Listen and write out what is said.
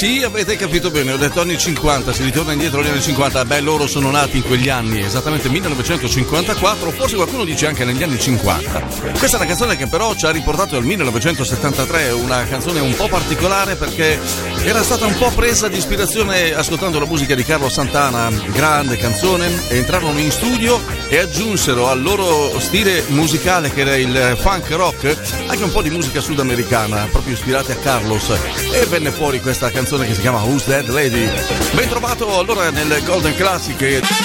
Sì, avete capito bene, ho detto anni 50, si ritorna indietro agli anni 50. Beh, loro sono nati in quegli anni, esattamente 1954, forse qualcuno dice anche negli anni 50. Questa è una canzone che però ci ha riportato al 1973, una canzone un po' particolare perché era stata un po' presa di ispirazione ascoltando la musica di Carlos Santana, grande canzone, e entrarono in studio e aggiunsero al loro stile musicale, che era il funk rock, anche un po' di musica sudamericana, proprio ispirata a Carlos, e venne fuori questa canzone che si chiama Who's That Lady. Ben trovato allora nel Golden Classic.